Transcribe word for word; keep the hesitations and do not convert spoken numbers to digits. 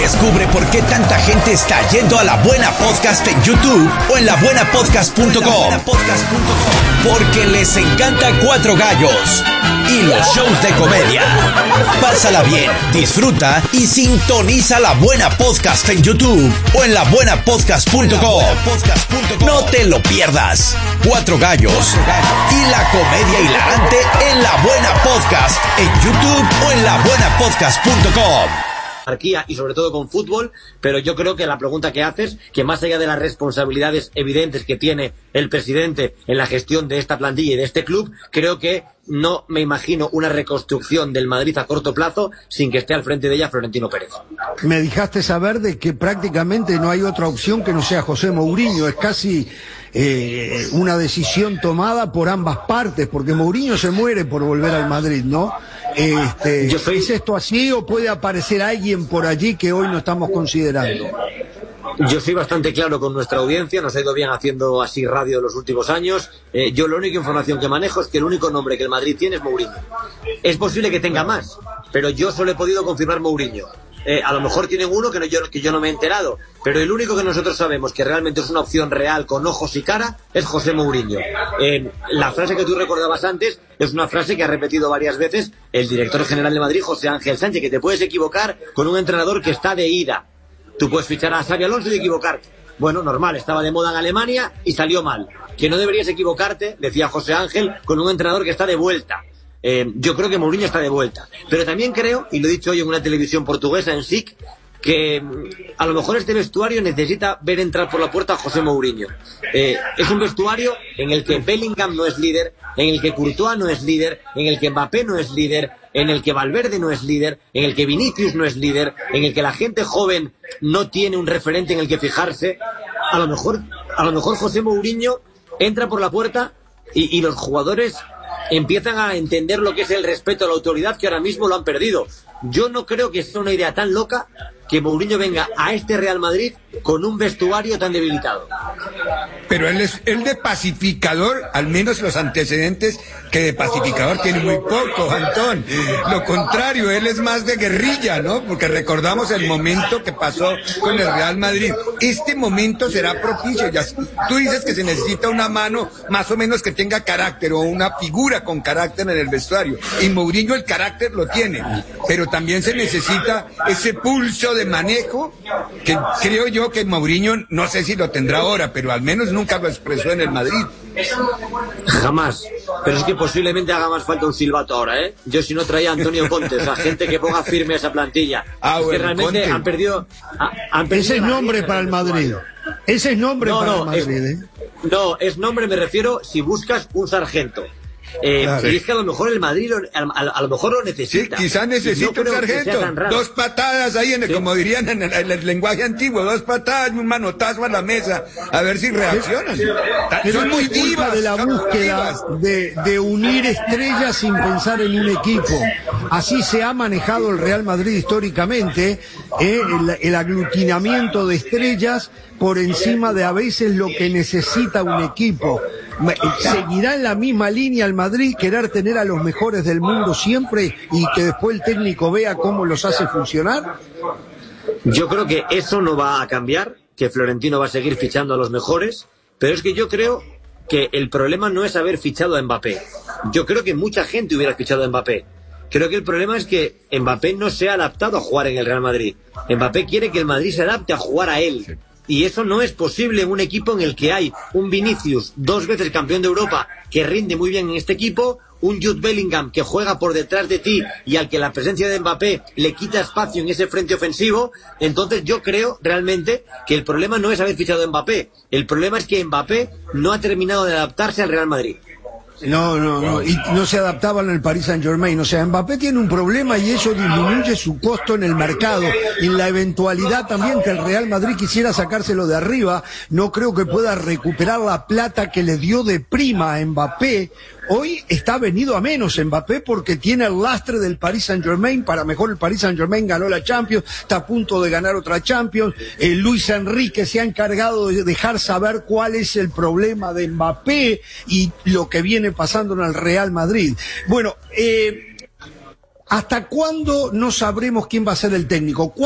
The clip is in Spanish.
Descubre por qué tanta gente está yendo a La Buena Podcast en YouTube o en la buena podcast punto com. Porque les encanta Cuatro Gallos y los shows de comedia. Pásala bien, disfruta y sintoniza La Buena Podcast en YouTube o en la buena podcast punto com. No te lo pierdas. Cuatro Gallos y la comedia hilarante en La Buena Podcast en YouTube o en la buena podcast punto com. Y sobre todo con fútbol, pero yo creo que la pregunta que haces, que más allá de las responsabilidades evidentes que tiene el presidente en la gestión de esta plantilla y de este club, creo que no me imagino una reconstrucción del Madrid a corto plazo sin que esté al frente de ella Florentino Pérez. Me dejaste saber de que prácticamente no hay otra opción que no sea José Mourinho. Es casi eh, una decisión tomada por ambas partes, porque Mourinho se muere por volver al Madrid, ¿no? Este, Yo soy... ¿Es esto así o puede aparecer alguien por allí que hoy no estamos considerando? Yo soy bastante claro con nuestra audiencia, nos ha ido bien haciendo así radio los últimos años. Eh, yo la única información que manejo es que el único nombre que el Madrid tiene es Mourinho. Es posible que tenga más, pero yo solo he podido confirmar Mourinho. Eh, a lo mejor tienen uno que, no, yo, que yo no me he enterado, pero el único que nosotros sabemos que realmente es una opción real con ojos y cara es José Mourinho. Eh, la frase que tú recordabas antes es una frase que ha repetido varias veces el director general de Madrid, José Ángel Sánchez, que te puedes equivocar con un entrenador que está de ida. Tú puedes fichar a Xabi Alonso y equivocarte. Bueno, normal, estaba de moda en Alemania y salió mal. Que no deberías equivocarte, decía José Ángel, con un entrenador que está de vuelta. Eh, yo creo que Mourinho está de vuelta. Pero también creo, y lo he dicho hoy en una televisión portuguesa, en S I C, que a lo mejor este vestuario necesita ver entrar por la puerta a José Mourinho. Eh, es un vestuario en el que Bellingham no es líder, en el que Courtois no es líder, en el que Mbappé no es líder, en el que Valverde no es líder, en el que Vinicius no es líder, en el que la gente joven no tiene un referente en el que fijarse. A lo mejor, a lo mejor José Mourinho entra por la puerta y, y los jugadores empiezan a entender lo que es el respeto a la autoridad, que ahora mismo lo han perdido. Yo no creo que sea una idea tan loca que Mourinho venga a este Real Madrid con un vestuario tan debilitado. Pero él es el de pacificador, al menos los antecedentes que de pacificador tiene muy poco, Antón. Lo contrario, él es más de guerrilla, ¿no? Porque recordamos el momento que pasó con el Real Madrid. Este momento será propicio. Ya, tú dices que se necesita una mano más o menos que tenga carácter o una figura con carácter en el vestuario. Y Mourinho el carácter lo tiene, pero también se necesita ese pulso de manejo que creo yo que Mourinho, no sé si lo tendrá ahora, pero al menos nunca lo expresó en el Madrid. Jamás. Pero es que posiblemente haga más falta un silbato ahora, ¿eh? Yo si no traía a Antonio Conte, o sea, gente que ponga firme a esa plantilla. Ah, es bueno, que realmente Conte. han perdido, ha, han perdido... Ese es nombre para el Madrid. Ese es nombre no, para no, el Madrid, es, ¿eh? No, es nombre, me refiero, si buscas un sargento. Eh, Claro. Y es que a lo mejor el Madrid lo, a, a, a lo mejor lo Sí, necesita. quizás necesita no un sargento, dos patadas ahí, en el, Sí. como dirían en el, en el lenguaje antiguo, dos patadas y un manotazo a la mesa, a ver si reaccionan. Pero Son muy es culpa divas, de la son muy búsqueda divas. de, de unir estrellas sin pensar en un equipo. Así se ha manejado el Real Madrid históricamente, eh, el, el aglutinamiento de estrellas por encima de a veces lo que necesita un equipo. ¿Seguirá en la misma línea el Madrid, querer tener a los mejores del mundo siempre y que después el técnico vea cómo los hace funcionar? Yo creo que eso no va a cambiar, que Florentino va a seguir fichando a los mejores, pero es que yo creo que el problema no es haber fichado a Mbappé. Yo creo que mucha gente hubiera fichado a Mbappé. Creo que el problema es que Mbappé no se ha adaptado a jugar en el Real Madrid. Mbappé quiere que el Madrid se adapte a jugar a él. Y eso no es posible en un equipo en el que hay un Vinicius, dos veces campeón de Europa, que rinde muy bien en este equipo, un Jude Bellingham que juega por detrás de ti y al que la presencia de Mbappé le quita espacio en ese frente ofensivo. Entonces yo creo realmente que el problema no es haber fichado a Mbappé, el problema es que Mbappé no ha terminado de adaptarse al Real Madrid. No, no, no, y no se adaptaban al Paris Saint-Germain. O sea, Mbappé tiene un problema y eso disminuye su costo en el mercado. En la eventualidad también que el Real Madrid quisiera sacárselo de arriba, no creo que pueda recuperar la plata que le dio de prima a Mbappé. Hoy está venido a menos Mbappé porque tiene el lastre del Paris Saint-Germain. Para mejor, el Paris Saint-Germain ganó la Champions, está a punto de ganar otra Champions. Eh, Luis Enrique se ha encargado de dejar saber cuál es el problema de Mbappé y lo que viene pasando en el Real Madrid. Bueno, eh, ¿hasta cuándo no sabremos quién va a ser el técnico?